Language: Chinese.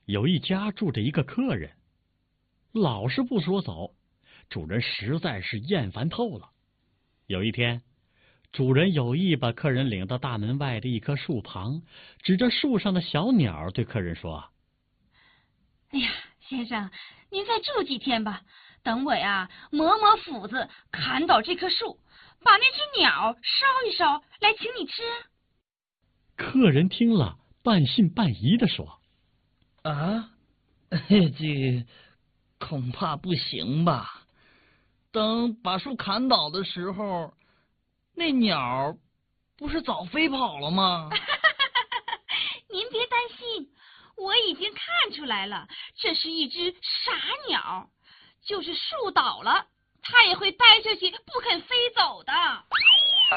有一家住着一个客人，老是不说走，主人实在是厌烦透了。有一天，主人有意把客人领到大门外的一棵树旁，指着树上的小鸟对客人说：“ 哎呀，先生，您再住几天吧，等我呀磨磨斧子，砍倒这棵树，把那只鸟烧一烧，来请你吃。” 客人听了，半信半疑地说：“ 啊，这恐怕不行吧？等把树砍倒的时候，那鸟不是早飞跑了吗？” 您别担心，我已经看出来了，这是一只傻鸟，就是树倒了，它也会待下去，不肯飞走的。